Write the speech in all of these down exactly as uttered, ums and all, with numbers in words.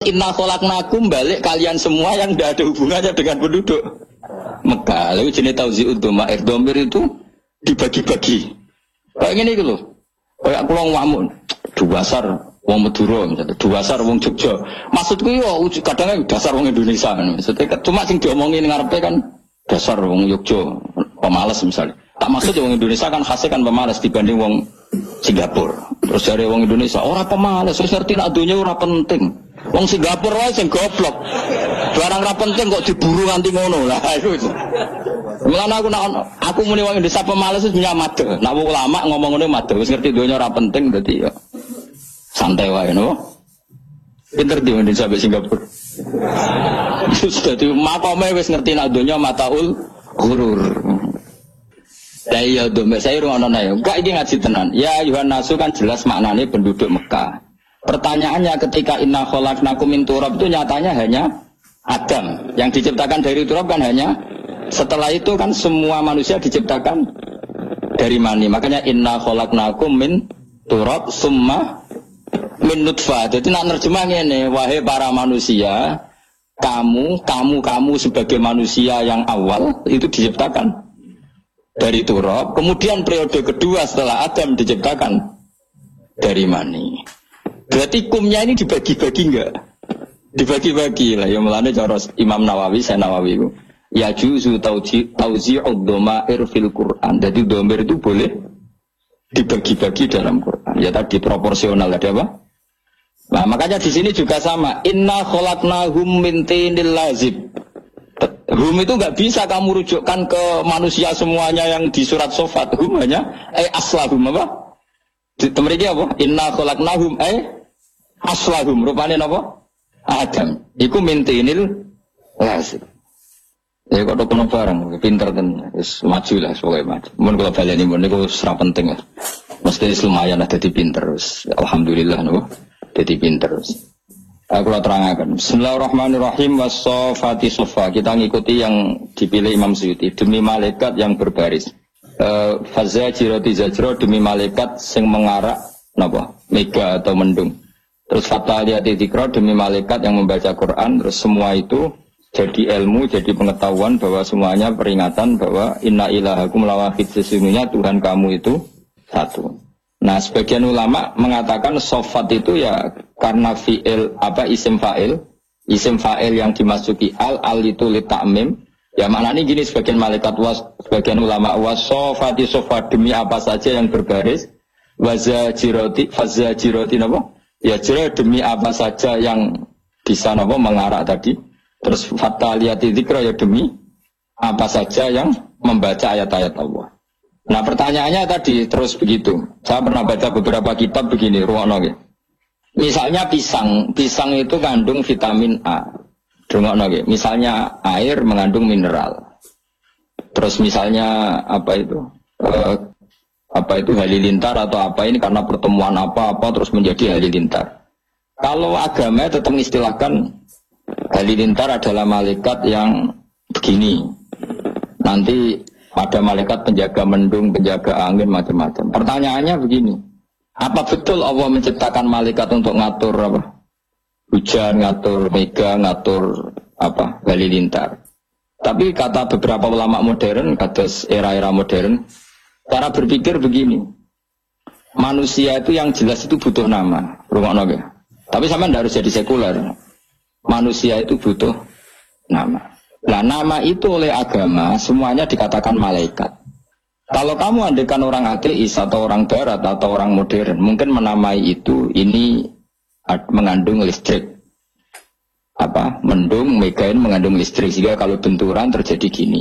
inna khalaqnakum balik kalian semua yang tidak ada hubungannya dengan penduduk Mekah. Lalu jenis tauzi'ud dhamair, dhamir itu dibagi-bagi. Kayak gini gitu loh. Kayak aku wong Wamun, dua dasar wong Madura misalnya, dua dasar wong Jogja. Maksudku yo kadang dasar wong Indonesia. Maksudnya cuma sing diomongin ngarepe kan dasar wong Jogja, pemalas misalnya. Tak maksud wong Indonesia kan khasnya kan pemalas dibanding wong Singapura. Terus dari wong Indonesia ora pemalas, wis ngerti nek donya ora penting. Wong Singapura wae sing goblok. Barang ora penting kok diburu nganti ngono. Lah iku. Mulane aku nak aku muni wong Indonesia pemalas wis nyamade. Nek ulama ngomong ngene made wis ngerti donya ora penting dadi ya santai wae no. Pinter di Indonesia sampai Singapura. Wis dadi makome wis ngerti nek donya mataul ghurur. Lah iya dombe saya rungono ae. Enggak iki ngaji tenan. Ya Yuhan Nasu kan jelas maknanya penduduk Mekah. Pertanyaannya ketika inna khalaqnakum min turab itu nyatanya hanya Adam. Yang diciptakan dari turab kan hanya setelah itu kan semua manusia diciptakan dari mani. Makanya inna khalaqnakum min turab summa min nutfah. Jadi nak nerjemah ngene, wahai para manusia, kamu, kamu, kamu sebagai manusia yang awal itu diciptakan dari turab, kemudian periode kedua setelah Adam diciptakan dari mani. Berarti kumnya ini dibagi-bagi enggak? Dibagi-bagi lah. Ya mulane cara Imam Nawawi, saya Nawawi itu. Ya juzu tauzi'ud dhamair fil Quran. Jadi dhamir itu boleh dibagi-bagi dalam Quran. Ya tadi proporsional ada apa? Nah, makanya di sini juga sama. Inna khalaqnahum min tinil lazib. Hum itu enggak bisa kamu rujukkan ke manusia semuanya yang di surat Shofat. Hum hanya eh aslahum apa? Temeriki apa? Inna khalaqnahum eh aslahum. Rupanya apa? Adam. Iku min tinil lazib. Ya kok dokono barang, pinter kan, wis maju lah pokoknya maju. Mun kula baleni mun niku ora penting lah. Mesti lumayan lah dadi pinter wis. Alhamdulillah niku dadi pinter wis. Aku terangkan. Bismillahirrahmanirrahim. Was-sofati sofa. Kita ngikuti yang dipilih Imam Suyuti. Demi malaikat yang berbaris. Uh, Fazajirati zajro demi malaikat sing mengarak napa? Mega atau mendung. Terus fataliyati dzikra demi malaikat yang membaca Quran. Terus semua itu jadi ilmu, jadi pengetahuan bahwa semuanya peringatan bahwa inna ilahakum lawahid, sesungguhnya Tuhan kamu itu satu. Nah, sebagian ulama mengatakan sofat itu ya karena fi'il apa isim fa'il, isim fa'il yang dimasuki al al itu li ta'mim. Ya maknanya gini, sebagian malaikat was, sebagian ulama was sofati sofat demi apa saja yang berbaris, wazajiroti fazajiroti napa? Ya jira demi apa saja yang bisa napa mengarak tadi. Terus fataliyati dzikra ya demi apa saja yang membaca ayat-ayat Allah. Nah pertanyaannya tadi terus begitu. Saya pernah baca beberapa kitab begini, ruwono nggih. Misalnya pisang, pisang itu kandung vitamin A. Ruwono nggih. Misalnya air mengandung mineral. Terus misalnya apa itu? Eh, apa itu halilintar atau apa ini karena pertemuan apa-apa terus menjadi halilintar. Kalau agama tetap mengistilahkan halilintar adalah malaikat yang begini. Nanti ada malaikat penjaga mendung, penjaga angin, macam-macam. Pertanyaannya begini, apa betul Allah menciptakan malaikat untuk ngatur apa? Hujan, ngatur mega, ngatur apa? Halilintar. Tapi kata beberapa ulama modern, kata era-era modern, cara berpikir begini, manusia itu yang jelas itu butuh nama, rumah naga. Tapi sama tidak harus jadi sekuler. Manusia itu butuh nama. Nah nama itu oleh agama semuanya dikatakan malaikat. Kalau kamu andaikan orang ateis atau orang barat atau orang modern mungkin menamai itu ini mengandung listrik. Apa? Mendung, megain mengandung listrik sehingga kalau benturan terjadi gini.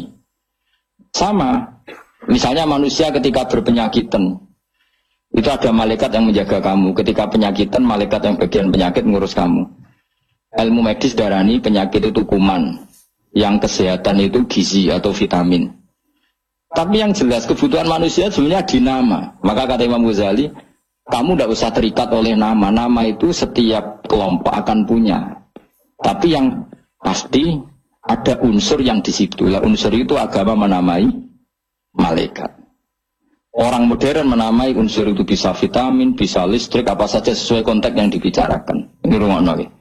Sama. Misalnya manusia ketika berpenyakitan itu ada malaikat yang menjaga kamu. Ketika penyakitan malaikat yang bagian penyakit ngurus kamu. Ilmu medis darani penyakit itu kuman. Yang kesehatan itu gizi atau vitamin. Tapi yang jelas kebutuhan manusia sebenarnya di nama. Maka kata Imam Ghazali, kamu tidak usah terikat oleh nama. Nama itu setiap kelompok akan punya. Tapi yang pasti ada unsur yang di situ. Lah unsur itu agama menamai malaikat. Orang modern menamai unsur itu bisa vitamin, bisa listrik, apa saja sesuai konteks yang dibicarakan. Ini rumah nabi.